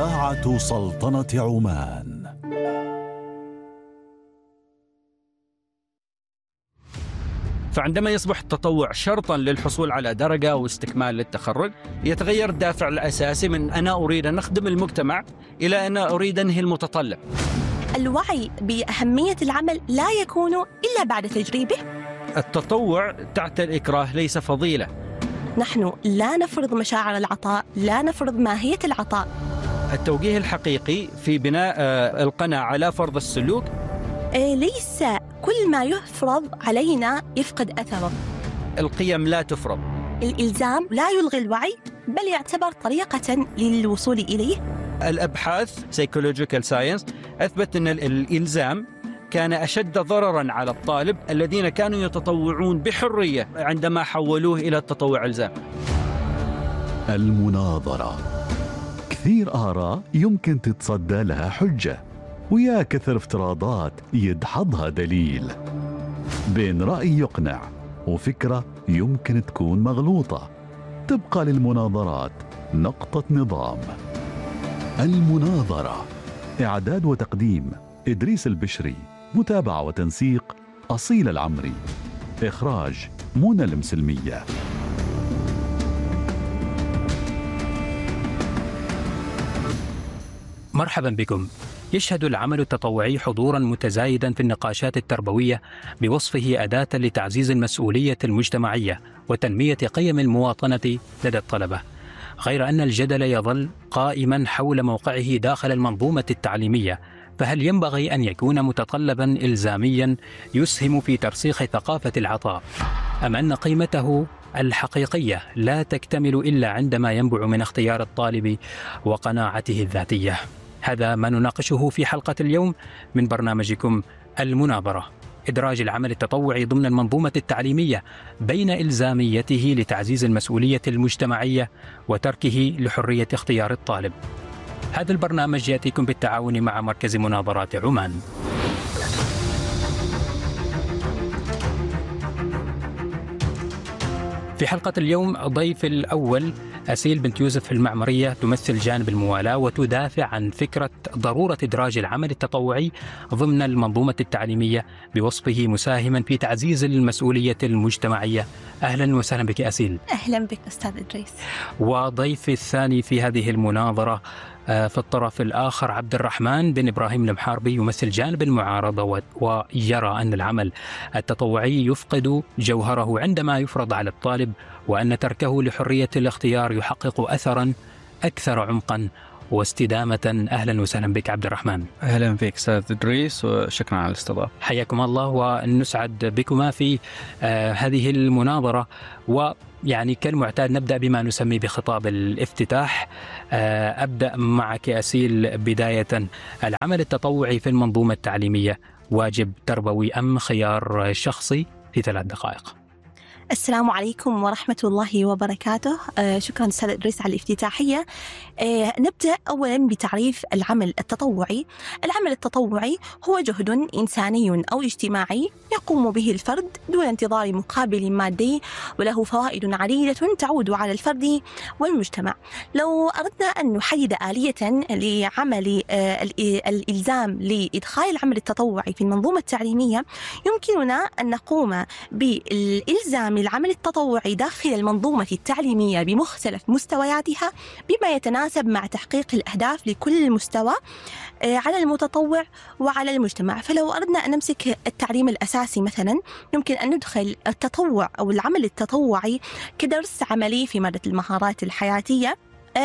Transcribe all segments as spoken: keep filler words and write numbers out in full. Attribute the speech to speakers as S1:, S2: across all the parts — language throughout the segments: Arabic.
S1: إذاعة سلطنة عمان.
S2: فعندما يصبح التطوع شرطا للحصول على درجة أو استكمال للتخرج، يتغير الدافع الأساسي من أنا أريد أن أخدم المجتمع إلى أنا أريد أنهي المتطلب.
S3: الوعي بأهمية العمل لا يكون إلا بعد تجريبه.
S2: التطوع تحت الإكراه ليس فضيلة.
S3: نحن لا نفرض مشاعر العطاء، لا نفرض ماهية العطاء.
S2: التوجيه الحقيقي في بناء القناعة على فرض السلوك.
S3: ليس كل ما يفرض علينا يفقد أثره.
S2: القيم لا تفرض.
S3: الإلزام لا يلغي الوعي، بل يعتبر طريقة للوصول إليه.
S2: الأبحاث psychological science أثبت أن الإلزام كان أشد ضرراً على الطالب الذين كانوا يتطوعون بحرية عندما حولوه إلى التطوع إلزام.
S1: المناظرة، كثير آراء يمكن تتصدى لها حجة، ويا كثر افتراضات يدحضها دليل، بين رأي يقنع وفكرة يمكن تكون مغلوطة. تبقى للمناظرات نقطة نظام. المناظرة، إعداد وتقديم إدريس البشري، متابعة وتنسيق أصيل العمري، إخراج منى المسلمية.
S4: مرحبا بكم. يشهد العمل التطوعي حضورا متزايدا في النقاشات التربوية بوصفه أداة لتعزيز المسؤولية المجتمعية وتنمية قيم المواطنة لدى الطلبة، غير أن الجدل يظل قائما حول موقعه داخل المنظومة التعليمية. فهل ينبغي أن يكون متطلبا إلزاميا يسهم في ترسيخ ثقافة العطاء، أم أن قيمته الحقيقية لا تكتمل إلا عندما ينبع من اختيار الطالب وقناعته الذاتية؟ هذا ما نناقشه في حلقة اليوم من برنامجكم المناظرة. إدراج العمل التطوعي ضمن المنظومة التعليمية بين إلزاميته لتعزيز المسؤولية المجتمعية وتركه لحرية اختيار الطالب. هذا البرنامج يأتيكم بالتعاون مع مركز مناظرات عمان. في حلقة اليوم ضيف الأول أسيل بنت يوسف المعمرية، تمثل جانب الموالاة وتدافع عن فكرة ضرورة إدراج العمل التطوعي ضمن المنظومة التعليمية بوصفه مساهما في تعزيز المسؤولية المجتمعية. أهلا وسهلا بك أسيل.
S3: أهلا بك أستاذ إدريس.
S4: وضيف الثاني في هذه المناظرة في الطرف الآخر عبد الرحمن بن إبراهيم المحاربي، يمثل جانب المعارضة ويرى أن العمل التطوعي يفقد جوهره عندما يفرض على الطالب، وأن تركه لحرية الاختيار يحقق أثرا أكثر عمقا واستدامة. أهلا وسهلا بك عبد الرحمن.
S2: أهلا بك أستاذ إدريس، وشكرا على الاستضافة.
S4: حياكم الله ونسعد بكما في آه هذه المناظرة. ويعني كالمعتاد نبدأ بما نسمي بخطاب الافتتاح. آه أبدأ معك أسيل بداية. العمل التطوعي في المنظومة التعليمية واجب تربوي أم خيار شخصي؟ في ثلاث دقائق.
S3: السلام عليكم ورحمة الله وبركاته. آه شكرا أستاذ إدريس على الافتتاحية. آه نبدأ أولا بتعريف العمل التطوعي. العمل التطوعي هو جهد إنساني أو اجتماعي يقوم به الفرد دون انتظار مقابل مادي، وله فوائد عديدة تعود على الفرد والمجتمع. لو أردنا أن نحدد آلية لعمل آه الإلزام لإدخال العمل التطوعي في المنظومة التعليمية، يمكننا أن نقوم بالإلزام العمل التطوعي داخل المنظومة التعليمية بمختلف مستوياتها بما يتناسب مع تحقيق الأهداف لكل مستوى على المتطوع وعلى المجتمع. فلو أردنا أن نمسك التعليم الأساسي مثلا، يمكن أن ندخل التطوع أو العمل التطوعي كدرس عملي في مادة المهارات الحياتية،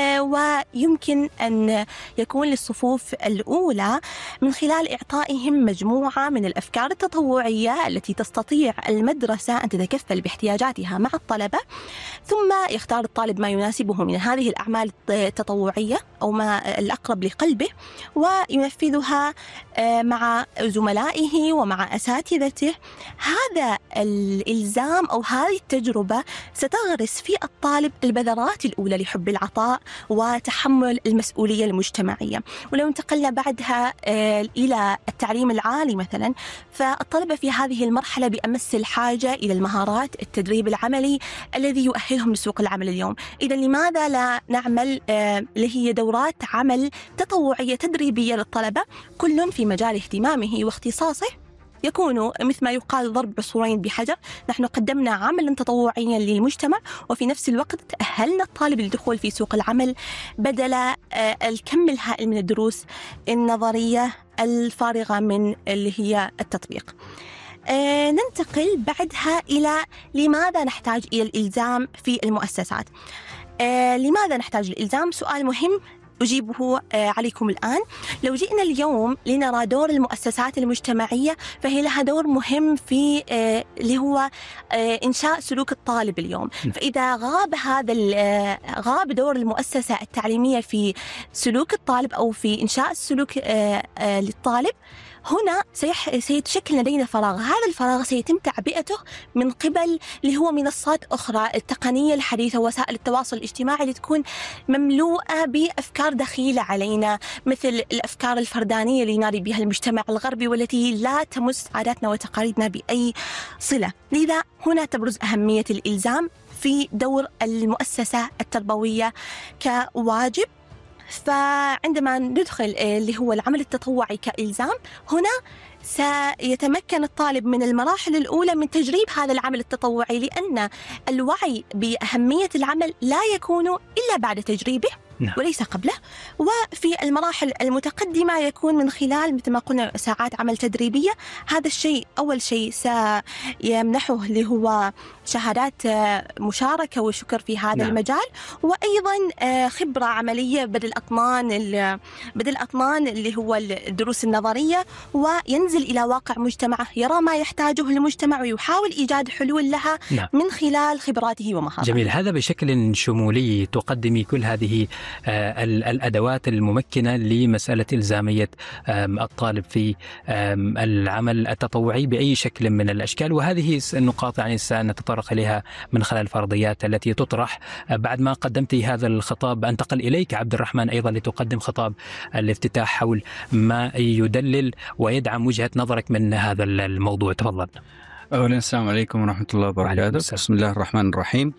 S3: ويمكن أن يكون للصفوف الأولى من خلال إعطائهم مجموعة من الأفكار التطوعية التي تستطيع المدرسة أن تتكفل باحتياجاتها مع الطلبة، ثم يختار الطالب ما يناسبه من هذه الأعمال التطوعية أو ما الأقرب لقلبه وينفذها مع زملائه ومع أساتذته. هذا الإلزام أو هذه التجربة ستغرس في الطالب البذرات الأولى لحب العطاء العطاء وتحمل المسؤولية المجتمعية. ولو انتقلنا بعدها إلى التعليم العالي مثلا، فالطلبة في هذه المرحلة بأمس الحاجة إلى المهارات التدريب العملي الذي يؤهلهم لسوق العمل اليوم. إذا لماذا لا نعمل اللي هي دورات عمل تطوعية تدريبية للطلبة كل في مجال اهتمامه واختصاصه، يكون مثل ما يقال ضرب عصفورين بحجر. نحن قدمنا عملا تطوعيا للمجتمع وفي نفس الوقت أهلنا الطالب للدخول في سوق العمل بدل الكم الهائل من الدروس النظرية الفارغة من اللي هي التطبيق. آه ننتقل بعدها إلى لماذا نحتاج إلى الإلزام في المؤسسات. آه لماذا نحتاج الإلزام؟ سؤال مهم أجيبه عليكم الآن. لو جئنا اليوم لنرى دور المؤسسات المجتمعية، فهي لها دور مهم في اللي هو إنشاء سلوك الطالب اليوم. فإذا غاب هذا غاب دور المؤسسة التعليمية في سلوك الطالب أو في إنشاء السلوك للطالب، هنا سيتشكل لدينا فراغ. هذا الفراغ سيتم تعبئته من قبل اللي هو منصات أخرى، التقنية الحديثة ووسائل التواصل الاجتماعي اللي تكون مملوءة بأفكار دخيلة علينا، مثل الأفكار الفردانية اللي ينادي بها المجتمع الغربي والتي لا تمس عاداتنا وتقاليدنا بأي صلة. لذا هنا تبرز أهمية الإلزام في دور المؤسسة التربوية كواجب. فعندما ندخل اللي هو العمل التطوعي كإلزام، هنا سيتمكن الطالب من المراحل الأولى من تجريب هذا العمل التطوعي، لأن الوعي بأهمية العمل لا يكون إلا بعد تجريبه وليس قبله. وفي المراحل المتقدمة يكون من خلال مثل ما قلنا ساعات عمل تدريبية. هذا الشيء أول شيء سيمنحه اللي هو شهادات مشاركة وشكر في هذا نعم. المجال، وأيضا خبرة عملية بدل أطنان بدل أطنان اللي هو الدروس النظرية، وينزل إلى واقع مجتمعه، يرى ما يحتاجه المجتمع ويحاول إيجاد حلول لها نعم. من خلال خبراته ومهاراته.
S4: جميل. هذا بشكل شمولي تقدمي كل هذه الأدوات الممكنة لمسألة إلزامية الطالب في العمل التطوعي بأي شكل من الأشكال، وهذه النقاط يعني سنتطرق إليها من خلال الفرضيات التي تطرح. بعد ما قدمت هذا الخطاب أنتقل إليك عبد الرحمن أيضا لتقدم خطاب الافتتاح حول ما يدلل ويدعم وجهة نظرك من هذا الموضوع. تفضل.
S2: أولا السلام عليكم ورحمة الله وبركاته. بسم الله الرحمن الرحيم.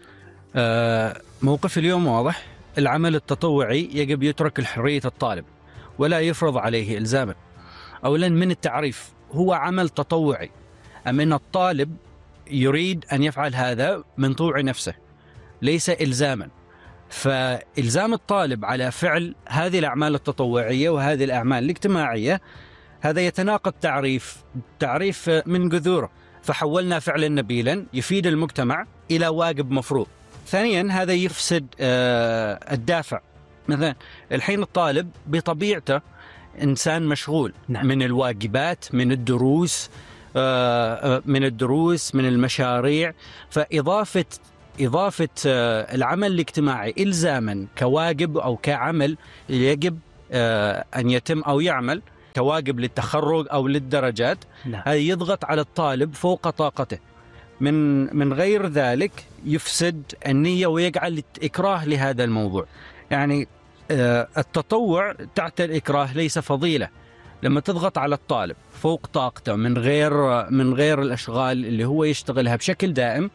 S2: موقف اليوم واضح. العمل التطوعي يجب يترك الحرية الطالب ولا يفرض عليه إلزاما. أولا من التعريف، هو عمل تطوعي أم أن الطالب يريد أن يفعل هذا من طوع نفسه ليس إلزاما. فإلزام الطالب على فعل هذه الأعمال التطوعية وهذه الأعمال الاجتماعية هذا يتناقض تعريف تعريف من جذوره. فحولنا فعلا نبيلا يفيد المجتمع إلى واجب مفروض. ثانيا هذا يفسد الدافع. مثلا الحين الطالب بطبيعته إنسان مشغول نعم. من الواجبات، من الدروس من الدروس من المشاريع. فإضافة إضافة العمل الاجتماعي إلزاما كواجب أو كعمل يجب أن يتم أو يعمل كواجب للتخرج أو للدرجات نعم. هذا يضغط على الطالب فوق طاقته. من من غير ذلك يفسد النية ويجعل إكراه لهذا الموضوع. يعني التطوع تحت الإكراه ليس فضيلة. لما تضغط على الطالب فوق طاقته من غير من غير الأشغال اللي هو يشتغلها بشكل دائم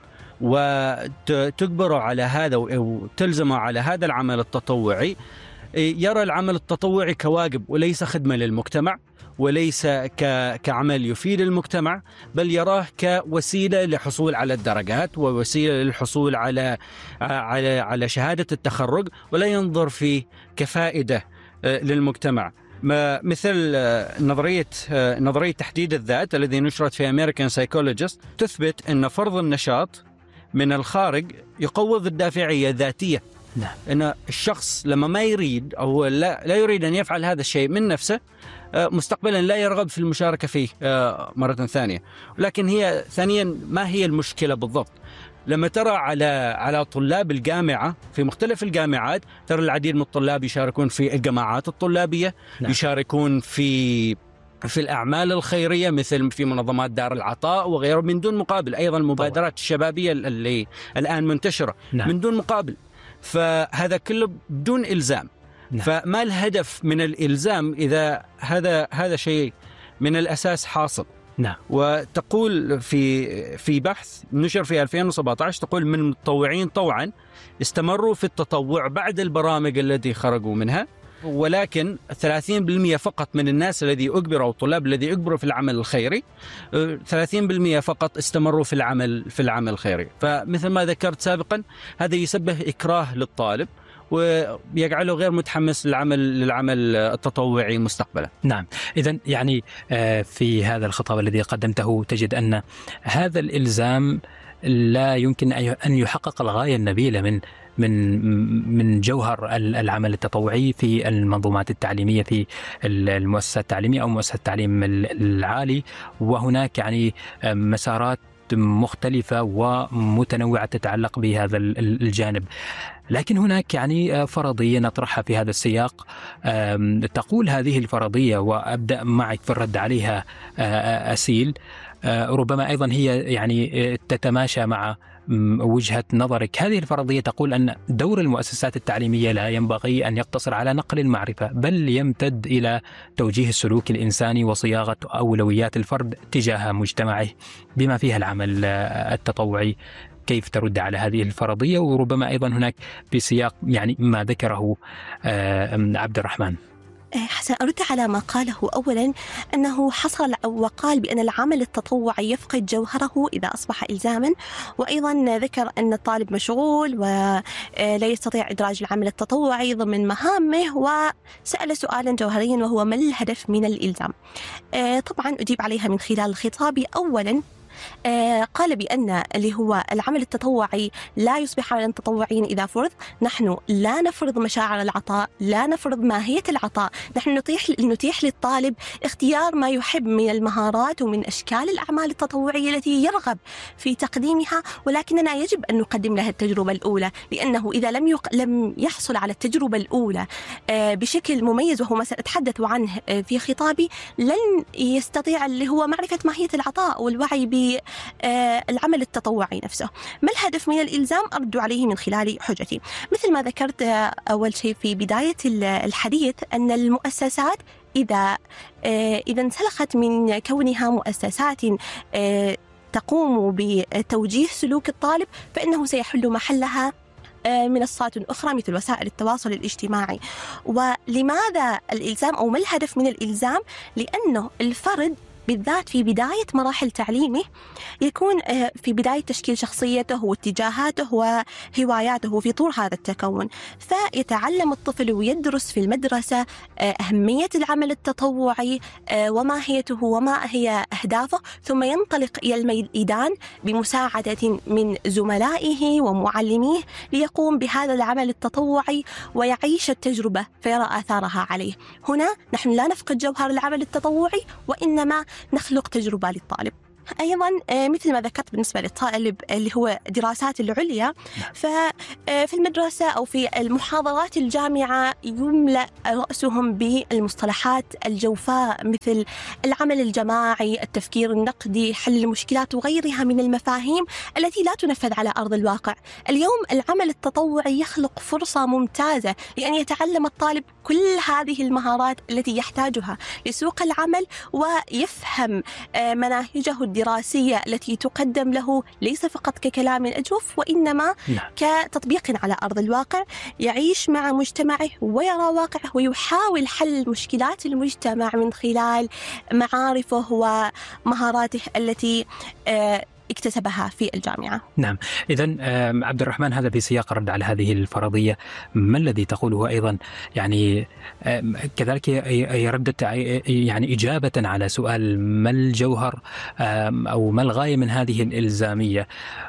S2: وتجبره على هذا وتلزمه على هذا العمل التطوعي، يرى العمل التطوعي كواجب وليس خدمة للمجتمع وليس كعمل يفيد المجتمع، بل يراه كوسيلة للحصول على الدرجات ووسيلة للحصول على على على شهادة التخرج، ولا ينظر فيه كفائدة للمجتمع. مثل نظرية نظرية تحديد الذات الذي نشرت في American Psychologist تثبت أن فرض النشاط من الخارج يقوض الدافعية الذاتية.
S4: نعم.
S2: أن الشخص لما ما يريد أو لا, لا يريد أن يفعل هذا الشيء من نفسه مستقبلا لا يرغب في المشاركة فيه مرة ثانية. لكن هي ثانيا ما هي المشكلة بالضبط؟ لما ترى على على طلاب الجامعة في مختلف الجامعات، ترى العديد من الطلاب يشاركون في الجماعات الطلابية نعم. يشاركون في في الأعمال الخيرية مثل في منظمات دار العطاء وغيره من دون مقابل. أيضا المبادرات الشبابية اللي الآن منتشرة نعم. من دون مقابل. فهذا كله بدون إلزام. نعم. فما الهدف من الإلزام إذا هذا هذا شيء من الأساس حاصل؟
S4: نعم.
S2: وتقول في في بحث نشر في ألفين وسبعة عشر، تقول من المتطوعين طوعا استمروا في التطوع بعد البرامج التي خرجوا منها، ولكن ثلاثين بالمئة فقط من الناس الذي أجبروا، الطلاب الذي أجبروا في العمل الخيري، ثلاثين بالمئة فقط استمروا في العمل في العمل الخيري. فمثل ما ذكرت سابقا هذا يسبب إكراه للطالب ويجعله غير متحمس للعمل للعمل التطوعي مستقبلا.
S4: نعم، إذن يعني في هذا الخطاب الذي قدمته تجد أن هذا الإلزام لا يمكن أن يحقق الغاية النبيلة من من من جوهر العمل التطوعي في المنظومات التعليمية في المؤسسات التعليمية أو مؤسسات التعليم العالي. وهناك يعني مسارات مختلفة ومتنوعة تتعلق بهذا الجانب، لكن هناك يعني فرضية نطرحها في هذا السياق. تقول هذه الفرضية، وأبدأ معك في الرد عليها أسيل، ربما أيضا هي يعني تتماشى مع وجهة نظرك. هذه الفرضية تقول أن دور المؤسسات التعليمية لا ينبغي أن يقتصر على نقل المعرفة، بل يمتد إلى توجيه السلوك الإنساني وصياغة أولويات الفرد تجاه مجتمعه بما فيها العمل التطوعي. كيف ترد على هذه الفرضية؟ وربما أيضا هناك بسياق يعني ما ذكره عبد الرحمن.
S3: حسن، أرد على ما قاله. أولا أنه حصل وقال بأن العمل التطوعي يفقد جوهره إذا أصبح إلزاما، وأيضا ذكر أن الطالب مشغول ولا يستطيع إدراج العمل التطوعي ضمن مهامه، وسأل سؤالا جوهريا وهو ما الهدف من الإلزام؟ طبعا أجيب عليها من خلال خطابي. أولا آه قال بأن اللي هو العمل التطوعي لا يصبح عملا تطوعيا إذا فرض. نحن لا نفرض مشاعر العطاء، لا نفرض ماهية العطاء، نحن نتيح, نتيح للطالب اختيار ما يحب من المهارات ومن أشكال الأعمال التطوعية التي يرغب في تقديمها، ولكننا يجب أن نقدم له التجربة الأولى، لأنه إذا لم, يق... لم يحصل على التجربة الأولى آه بشكل مميز، وهو ما سأتحدث عنه آه في خطابي، لن يستطيع اللي هو معرفة ماهية العطاء والوعي ب العمل التطوعي نفسه. ما الهدف من الإلزام؟ أرد عليه من خلال حجتي. مثل ما ذكرت أول شيء في بداية الحديث، أن المؤسسات إذا إذا انسلخت من كونها مؤسسات تقوم بتوجيه سلوك الطالب، فإنه سيحل محلها منصات أخرى مثل وسائل التواصل الاجتماعي. ولماذا الإلزام أو ما الهدف من الإلزام؟ لأنه الفرد بالذات في بداية مراحل تعليمه يكون في بداية تشكيل شخصيته واتجاهاته وهواياته في طور هذا التكون، فيتعلم الطفل ويدرس في المدرسة أهمية العمل التطوعي وماهيته وما هي أهدافه، ثم ينطلق إلى الميدان بمساعدة من زملائه ومعلميه ليقوم بهذا العمل التطوعي ويعيش التجربة فيرى آثارها عليه. هنا نحن لا نفقد جوهر العمل التطوعي، وإنما نخلق تجربة للطالب. أيضا مثل ما ذكرت بالنسبة للطالب اللي هو دراسات العليا، ففي المدرسة أو في المحاضرات الجامعة يملأ رأسهم بالمصطلحات الجوفاء مثل العمل الجماعي، التفكير النقدي، حل المشكلات وغيرها من المفاهيم التي لا تنفذ على أرض الواقع. اليوم العمل التطوعي يخلق فرصة ممتازة لأن يتعلم الطالب كل هذه المهارات التي يحتاجها لسوق العمل، ويفهم مناهجه الدراسية التي تقدم له ليس فقط ككلام أجوف، وإنما كتطبيق على أرض الواقع، يعيش مع مجتمعه ويرى واقعه ويحاول حل مشكلات المجتمع من خلال معارفه ومهاراته التي اكتسبها في الجامعة.
S4: نعم، إذن عبد الرحمن، هذا في سياق الرد على هذه الفرضية، ما الذي تقوله أيضا يعني كذلك ردت يعني إجابة على سؤال ما الجوهر أو ما الغاية من هذه الإلزامية،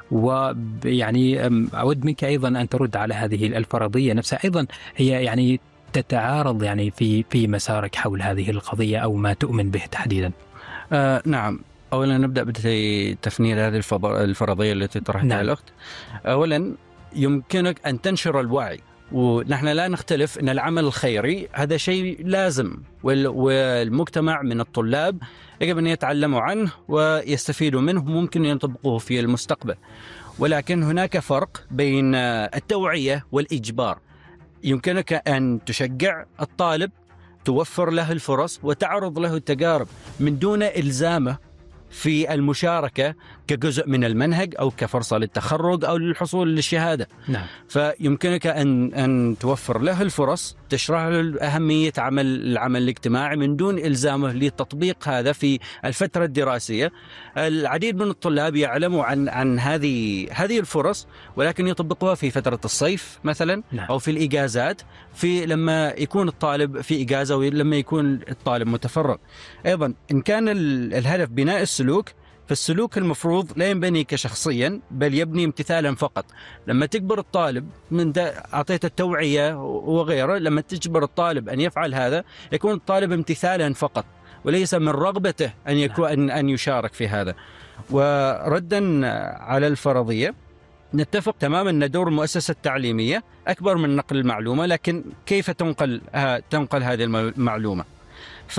S4: ويعني أود منك أيضا أن ترد على هذه الفرضية نفسها، أيضا هي يعني تتعارض يعني في في مسارك حول هذه القضية أو ما تؤمن به تحديدا.
S2: آه نعم، أولا نبدأ بتفنير هذه الفرضية التي طرحتها نعم. الأخت. أولا يمكنك أن تنشر الوعي، ونحن لا نختلف أن العمل الخيري هذا شيء لازم، والمجتمع من الطلاب يجب أن يتعلموا عنه ويستفيدوا منه، ممكن أن يطبقوه في المستقبل. ولكن هناك فرق بين التوعية والإجبار. يمكنك أن تشجع الطالب، توفر له الفرص وتعرض له التجارب من دون إلزامه في المشاركة كجزء من المنهج أو كفرصة للتخرج أو للحصول للشهادة.
S4: نعم.
S2: فيمكنك أن أن توفر له الفرص، تشرح له أهمية عمل العمل الاجتماعي من دون إلزامه لتطبيق هذا في الفترة الدراسية. العديد من الطلاب يعلموا عن عن هذه هذه الفرص، ولكن يطبقوها في فترة الصيف مثلا.
S4: نعم.
S2: أو في الإجازات، في لما يكون الطالب في إجازة ولما يكون الطالب متفرغ. أيضا إن كان الهدف بناء السلوك، فالسلوك المفروض لا ينبني كشخصيا بل يبني امتثالا فقط. لما تجبر الطالب، من أعطيت التوعية وغيره، لما تجبر الطالب أن يفعل هذا يكون الطالب امتثالا فقط وليس من رغبته أن يكون أن أن يشارك في هذا. وردا على الفرضية، نتفق تماما أن دور المؤسسة التعليمية أكبر من نقل المعلومة، لكن كيف تنقل تنقل هذه المعلومة؟ ف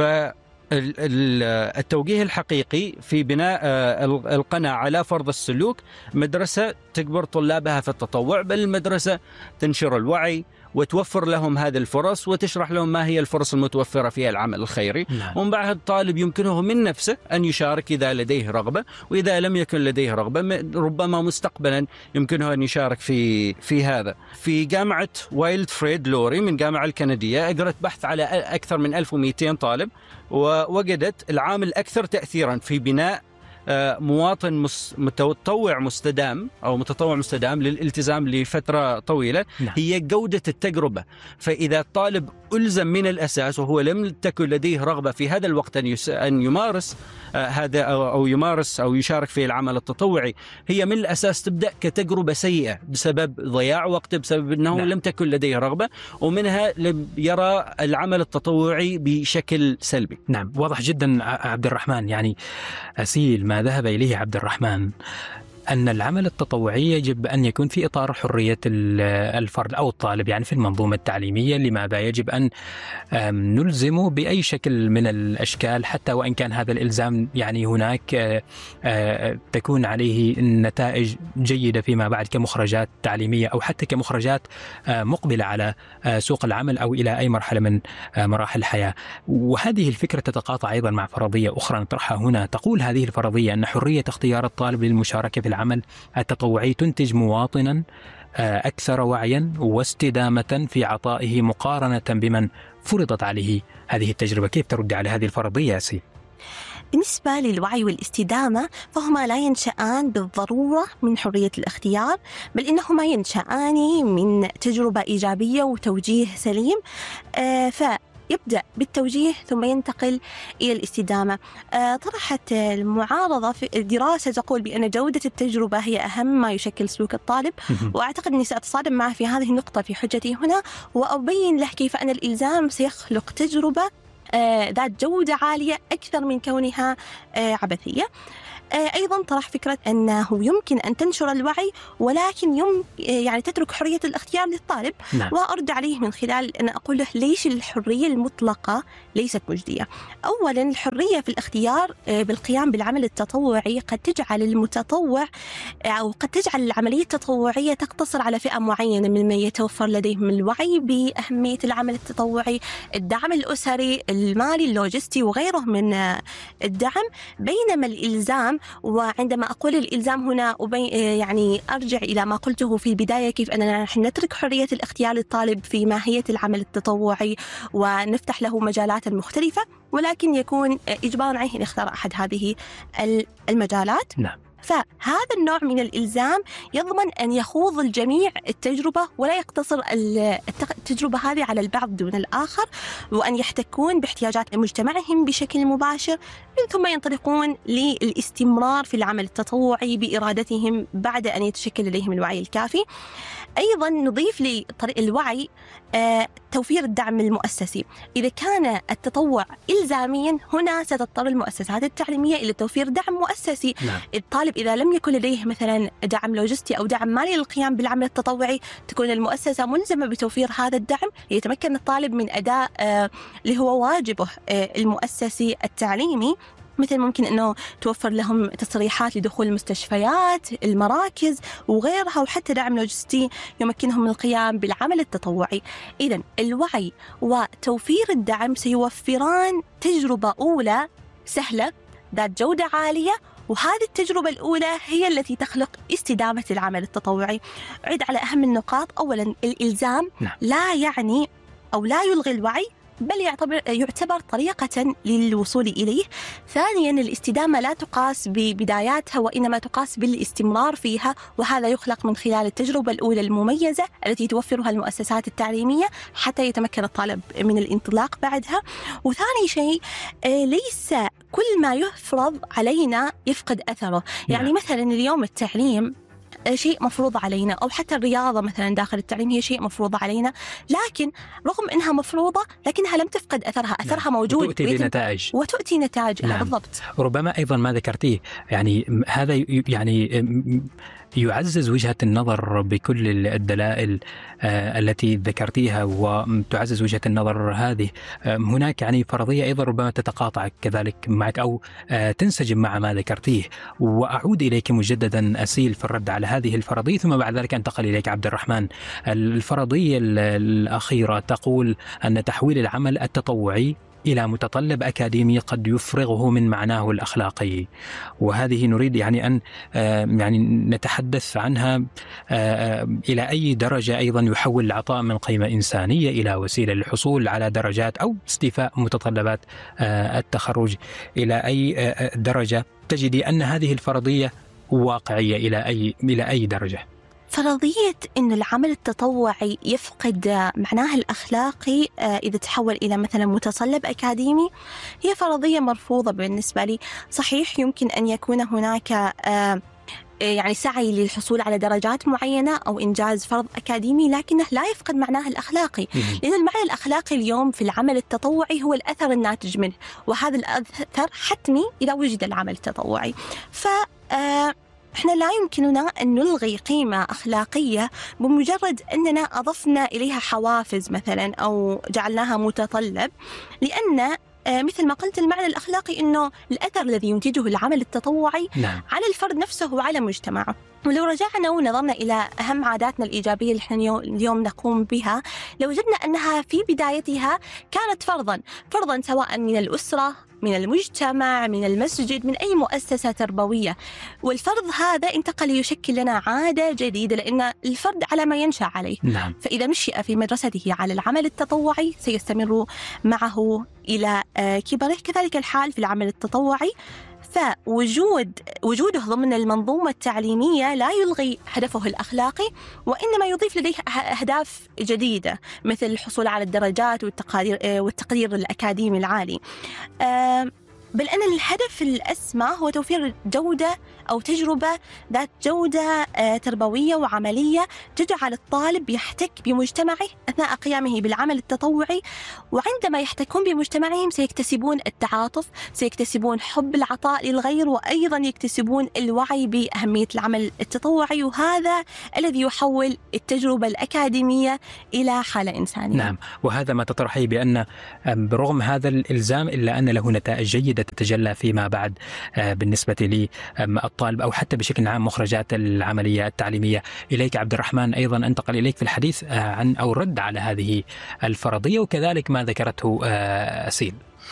S2: التوجيه الحقيقي في بناء القناعة على فرض السلوك، مدرسة تجبر طلابها في التطوع، بل المدرسة تنشر الوعي وتوفر لهم هذه الفرص وتشرح لهم ما هي الفرص المتوفرة في العمل الخيري.
S4: نعم.
S2: ومن بعد الطالب يمكنه من نفسه أن يشارك إذا لديه رغبة، وإذا لم يكن لديه رغبة ربما مستقبلا يمكنه أن يشارك في في هذا. في جامعة وايلدفريد لوري من الجامعة الكندية أجرت بحث على أكثر من ألف ومئتين طالب، ووجدت العامل الأكثر تأثيرا في بناء مواطن متطوع مستدام أو متطوع مستدام للالتزام لفترة طويلة.
S4: نعم.
S2: هي جودة التجربة. فإذا الطالب ألزم من الأساس وهو لم تكن لديه رغبة في هذا الوقت أن يمارس هذا أو يمارس أو يشارك في العمل التطوعي، هي من الأساس تبدأ كتجربة سيئة بسبب ضياع وقت، بسبب أنه
S4: نعم.
S2: لم تكن لديه رغبة، ومنها يرى العمل التطوعي بشكل سلبي.
S4: نعم، واضح جدا عبد الرحمن. يعني أسيل ما ذهب إليه عبد الرحمن أن العمل التطوعي يجب أن يكون في إطار حرية الفرد أو الطالب، يعني في المنظومة التعليمية. لماذا يجب أن نلزمه بأي شكل من الأشكال، حتى وإن كان هذا الإلزام يعني هناك تكون عليه نتائج جيدة فيما بعد كمخرجات تعليمية أو حتى كمخرجات مقبلة على سوق العمل أو إلى أي مرحلة من مراحل الحياة. وهذه الفكرة تتقاطع أيضا مع فرضية أخرى نطرحها هنا. تقول هذه الفرضية أن حرية اختيار الطالب للمشاركة في العمل التطوعي تنتج مواطنا أكثر وعيا واستدامة في عطائه مقارنة بمن فرضت عليه هذه التجربة. كيف ترد على هذه الفرضية يا سي؟
S3: بالنسبة للوعي والاستدامة فهما لا ينشأان بالضرورة من حرية الاختيار، بل إنهما ينشأان من تجربة إيجابية وتوجيه سليم. آه ف يبدأ بالتوجيه ثم ينتقل إلى الاستدامة. آه طرحت المعارضة في الدراسة تقول بأن جودة التجربة هي أهم ما يشكل سلوك الطالب، وأعتقد أني سأتصادم معه في هذه النقطة في حجتي هنا، وأبين له كيف أن الإلزام سيخلق تجربة آه ذات جودة عالية أكثر من كونها آه عبثية. أيضا طرح فكرة أنه يمكن أن تنشر الوعي ولكن يم يعني تترك حرية الاختيار للطالب.
S4: نعم.
S3: وأرد عليه من خلال أن أقول له ليش الحرية المطلقة ليست مجدية. أولا الحرية في الاختيار بالقيام بالعمل التطوعي قد تجعل المتطوع أو قد تجعل العملية التطوعية تقتصر على فئة معينة ممن يتوفر لديهم الوعي بأهمية العمل التطوعي، الدعم الأسري، المالي، اللوجستي وغيره من الدعم. بينما الإلزام، وعندما أقول الإلزام هنا يعني أرجع إلى ما قلته في البداية، كيف أننا نحن نترك حرية الاختيار للطالب في ماهية العمل التطوعي ونفتح له مجالات مختلفة، ولكن يكون إجبارا عليه أن يختار أحد هذه المجالات.
S4: نعم.
S3: فهذا النوع من الإلزام يضمن أن يخوض الجميع التجربة ولا يقتصر التجربة هذه على البعض دون الآخر، وأن يحتكون باحتياجات مجتمعهم بشكل مباشر، من ثم ينطلقون للاستمرار في العمل التطوعي بإرادتهم بعد أن يتشكل لديهم الوعي الكافي. أيضا نضيف لطريق الوعي آه، توفير الدعم المؤسسي. إذا كان التطوع إلزاميا، هنا ستضطر المؤسسات التعليمية إلى توفير دعم مؤسسي.
S4: نعم.
S3: الطالب إذا لم يكن لديه مثلا دعم لوجستي أو دعم مالي للقيام بالعمل التطوعي، تكون المؤسسة ملزمة بتوفير هذا الدعم ليتمكن الطالب من أداء آه، اللي هو واجبه آه، المؤسسي التعليمي. مثل ممكن أنه توفر لهم تصريحات لدخول المستشفيات، المراكز وغيرها، وحتى دعم لوجستي يمكنهم من القيام بالعمل التطوعي. إذن الوعي وتوفير الدعم سيوفران تجربة أولى سهلة ذات جودة عالية، وهذه التجربة الأولى هي التي تخلق استدامة العمل التطوعي. عد على أهم النقاط. أولا، الإلزام لا يعني أو لا يلغي الوعي، بل يعتبر, يعتبر طريقة للوصول إليه. ثانياً، الاستدامة لا تقاس ببداياتها وإنما تقاس بالاستمرار فيها، وهذا يخلق من خلال التجربة الأولى المميزة التي توفرها المؤسسات التعليمية حتى يتمكن الطالب من الانطلاق بعدها. وثاني شيء، ليس كل ما يفرض علينا يفقد أثره. يعني مثلاً اليوم التعليم شيء مفروض علينا، أو حتى الرياضة مثلا داخل التعليم هي شيء مفروض علينا، لكن رغم أنها مفروضة لكنها لم تفقد أثرها. أثرها
S4: نعم.
S3: موجود
S4: وتؤتي بنتائج
S3: وتؤتي نتائج.
S4: نعم.
S3: بالضبط.
S4: ربما أيضا ما ذكرتيه يعني هذا يعني يعزز وجهة النظر بكل الدلائل التي ذكرتيها، وتعزز وجهة النظر هذه. هناك يعني فرضية أيضا ربما تتقاطع كذلك معك أو تنسجم مع ما ذكرتيه، وأعود إليك مجددا أسيل في الرد على هذه الفرضية، ثم بعد ذلك أنتقل إليك عبد الرحمن. الفرضية الأخيرة تقول أن تحويل العمل التطوعي إلى متطلب أكاديمي قد يفرغه من معناه الأخلاقي، وهذه نريد يعني أن يعني نتحدث عنها إلى أي درجة أيضا يحول العطاء من قيمة إنسانية إلى وسيلة للحصول على درجات أو استيفاء متطلبات التخرج. إلى أي درجة تجدي أن هذه الفرضية واقعية؟ إلى أي إلى أي درجة؟
S3: فرضية أن العمل التطوعي يفقد معناه الأخلاقي إذا تحول إلى مثلا متطلب أكاديمي هي فرضية مرفوضة بالنسبة لي. صحيح يمكن أن يكون هناك يعني سعي للحصول على درجات معينة أو إنجاز فرض أكاديمي، لكنه لا يفقد معناه الأخلاقي، لأن المعنى الأخلاقي اليوم في العمل التطوعي هو الأثر الناتج منه، وهذا الأثر حتمي إذا وجد العمل التطوعي. ف إحنا لا يمكننا أن نلغي قيمة أخلاقية بمجرد أننا أضفنا إليها حوافز مثلا أو جعلناها متطلب، لأن مثل ما قلت المعنى الأخلاقي أنه الأثر الذي ينتجه العمل التطوعي
S4: نعم.
S3: على الفرد نفسه وعلى مجتمعه. ولو رجعنا ونظرنا إلى أهم عاداتنا الإيجابية اللي احنا اليوم نقوم بها، لوجدنا أنها في بدايتها كانت فرضا فرضا سواء من الأسرة، من المجتمع، من المسجد، من أي مؤسسة تربوية، والفرض هذا انتقل ليشكل لنا عادة جديدة، لأن الفرد على ما ينشأ عليه.
S4: نعم.
S3: فإذا نشأ في مدرسته على العمل التطوعي سيستمر معه إلى كبره. كذلك الحال في العمل التطوعي، فوجود وجوده ضمن المنظومة التعليمية لا يلغي هدفه الأخلاقي، وإنما يضيف لديه أهداف جديدة مثل الحصول على الدرجات والتقدير والتقدير الأكاديمي العالي. بل أن الهدف الأسمى هو توفير جودة أو تجربة ذات جودة تربوية وعملية تجعل الطالب يحتك بمجتمعه أثناء قيامه بالعمل التطوعي، وعندما يحتكون بمجتمعهم سيكتسبون التعاطف، سيكتسبون حب العطاء للغير، وأيضا يكتسبون الوعي بأهمية العمل التطوعي، وهذا الذي يحول التجربة الأكاديمية إلى حالة إنسانية.
S4: نعم، وهذا ما تطرحيه بأن برغم هذا الإلزام إلا أن له نتائج جيدة تتجلى فيما بعد بالنسبة للطالب أو حتى بشكل عام مخرجات العملية التعليمية. إليك عبد الرحمن، أيضا أنتقل إليك في الحديث عن أو رد على هذه الفرضية وكذلك ما ذكرته أسيل.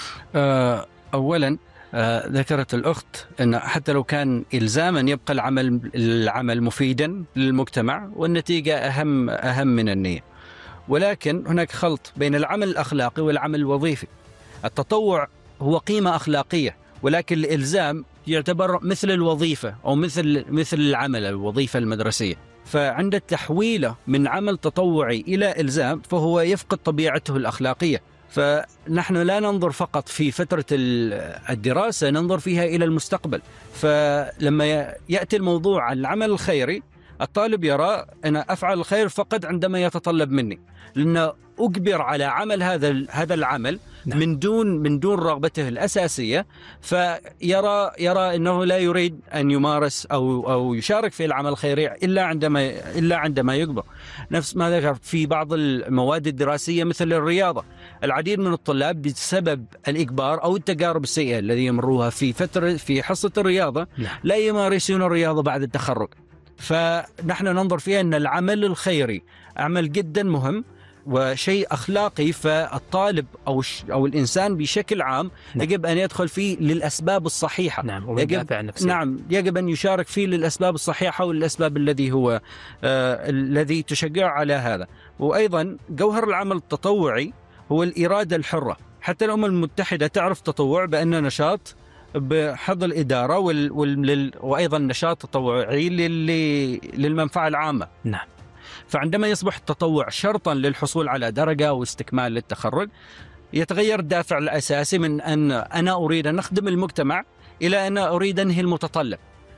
S2: أولا ذكرت الأخت أن حتى لو كان إلزاما يبقى العمل العمل مفيدا للمجتمع، والنتيجة أهم أهم من النية. ولكن هناك خلط بين العمل الأخلاقي والعمل الوظيفي. التطوع هو قيمة أخلاقية، ولكن الإلزام يعتبر مثل الوظيفة أو مثل مثل العمل الوظيفة المدرسية. فعند التحويل من عمل تطوعي إلى إلزام فهو يفقد طبيعته الأخلاقية. فنحن لا ننظر فقط في فترة الدراسة، ننظر فيها إلى المستقبل. فلما يأتي الموضوع عن العمل الخيري، الطالب يرى أن أفعل الخير فقط عندما يتطلب مني، لأن أجبر على عمل هذا هذا العمل نعم. من دون من دون رغبته الأساسية، فيرى يرى أنه لا يريد أن يمارس أو أو يشارك في العمل الخيري إلا عندما إلا عندما يكبر. نفس ما ذكر في بعض المواد الدراسية مثل الرياضة، العديد من الطلاب بسبب الإجبار أو التجارب السيئة الذي يمروها في فترة في حصة الرياضة نعم. لا يمارسون الرياضة بعد التخرج. فنحن ننظر فيها أن العمل الخيري عمل جدا مهم وشيء أخلاقي، فالطالب أو أو الإنسان بشكل عام نعم. يجب أن يدخل فيه للأسباب الصحيحة.
S4: نعم.
S2: يجب نعم يجب أن يشارك فيه للأسباب الصحيحة والأسباب الذي هو آه الذي تشجع على هذا. وأيضا جوهر العمل التطوعي هو الإرادة الحرة. حتى الأمم المتحدة تعرف تطوع بأن نشاط بحظ الإدارة وال... وال... وأيضا نشاط تطوعي لل... للمنفعة العامة.
S4: نعم.
S2: فعندما يصبح التطوع شرطا للحصول على درجة أو استكمال للتخرج، يتغير الدافع الأساسي من أن أنا أريد أن أخدم المجتمع إلى أن أريد أنهي المتطلب.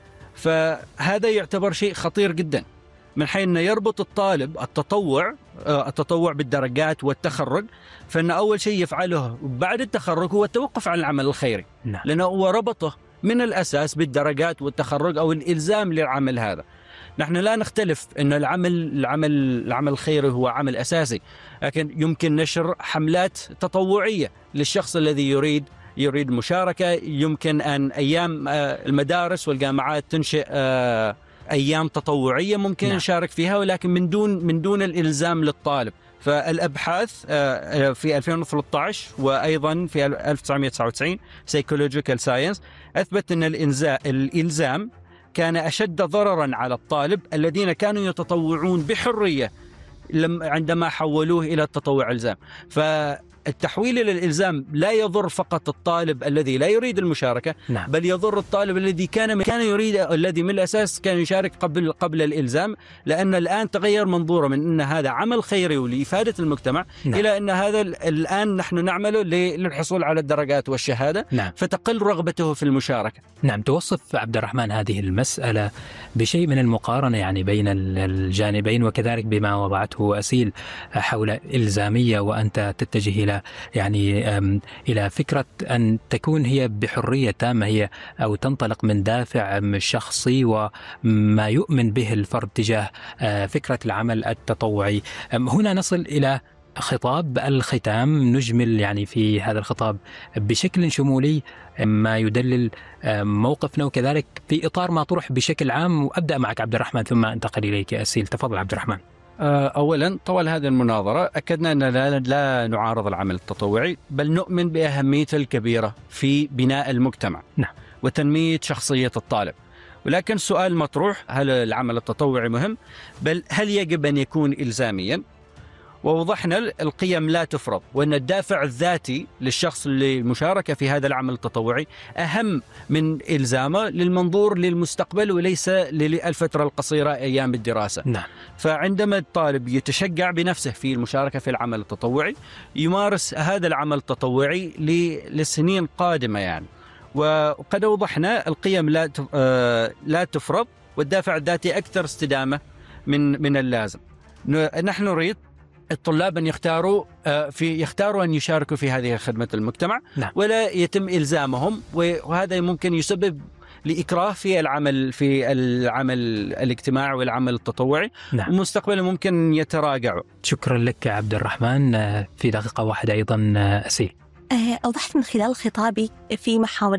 S2: فهذا يعتبر شيء خطير جدا، من حيث أن يربط الطالب التطوع التطوع بالدرجات والتخرج. فإن أول شيء يفعله بعد التخرج هو التوقف عن العمل الخيري
S4: نعم.
S2: لأنه هو ربطه من الأساس بالدرجات والتخرج أو الإلزام للعمل هذا. نحن لا نختلف أن العمل العمل العمل الخيري هو عمل أساسي، لكن يمكن نشر حملات تطوعية للشخص الذي يريد يريد مشاركة. يمكن أن أيام المدارس والجامعات تنشئ أيام تطوعية ممكن نعم. نشارك فيها، ولكن من دون من دون الإلزام للطالب. فالأبحاث في ألفين وثلاثة عشر وأيضا في ألف وتسعمائة وتسعة وتسعين Psychological Science أثبت أن الإلزام كان أشد ضررا على الطالب الذين كانوا يتطوعون بحرية عندما حولوه إلى التطوع إلزام. فالتحويل إلى الإلزام لا يضر فقط الطالب الذي لا يريد المشاركة نعم. بل يضر الطالب الذي كان كان يريد الذي من الأساس كان يشارك قبل قبل الإلزام، لأن الآن تغير منظوره من أن هذا عمل خيري ولإفادة المجتمع نعم. إلى أن هذا الآن نحن نعمله للحصول على الدرجات والشهادة نعم. فتقل رغبته في المشاركة.
S4: نعم. توصف عبد الرحمن هذه المسألة بشيء من المقارنة يعني بين الجانبين، وكذلك بما وضعته أسيل حول إلزامية وأنت تتجه إلى يعني إلى فكرة أن تكون هي بحرية تامة هي أو تنطلق من دافع شخصي وما يؤمن به الفرد تجاه فكرة العمل التطوعي. هنا نصل إلى خطاب الختام، نجمل يعني في هذا الخطاب بشكل شمولي ما يدلل موقفنا وكذلك في إطار ما طرح بشكل عام. وأبدأ معك عبد الرحمن ثم أنتقل إليك أسيل. تفضل عبد الرحمن.
S2: أولا طوال هذه المناظرة أكدنا أن لا, لا نعارض العمل التطوعي، بل نؤمن بأهميته الكبيرة في بناء المجتمع نعم. وتنمية شخصية الطالب. ولكن السؤال مطروح، هل العمل التطوعي مهم؟ بل هل يجب أن يكون إلزاميا؟ ووضحنا القيم لا تفرض، وأن الدافع الذاتي للشخص للمشاركة في هذا العمل التطوعي أهم من إلزامه للمنظور للمستقبل وليس للفترة القصيرة أيام الدراسة
S4: نعم.
S2: فعندما الطالب يتشجع بنفسه في المشاركة في العمل التطوعي يمارس هذا العمل التطوعي لسنين قادمة يعني. وقد وضحنا القيم لا لا تفرض، والدافع الذاتي أكثر استدامة من من اللازم. نحن نريد الطلاب أن يختاروا في يختاروا أن يشاركوا في هذه خدمة المجتمع نعم. ولا يتم إلزامهم، وهذا ممكن يسبب لإكراه في العمل في العمل الاجتماعي والعمل التطوعي نعم. ومستقبلا ممكن يتراجعوا.
S4: شكرا لك عبد الرحمن. في دقيقة واحدة أيضا أسيل.
S3: أوضحت من خلال خطابي في محاور